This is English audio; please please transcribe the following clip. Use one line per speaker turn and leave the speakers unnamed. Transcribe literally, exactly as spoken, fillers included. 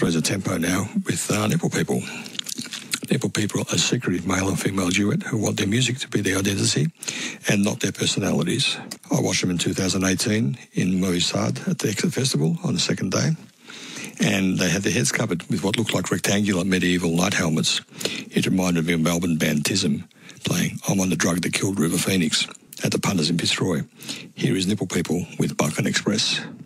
throws a tempo now with uh, Nipple People. Nipple People are a secretive male and female duet who want their music to be their identity and not their personalities. I watched them in two thousand eighteen in Moisade at the Exit Festival on the second day, and they had their heads covered with what looked like rectangular medieval light helmets. It reminded me of Melbourne band Tism playing I'm on the Drug That Killed River Phoenix at the Punters in Fitzroy. Here is Nipple People with Buchan Express.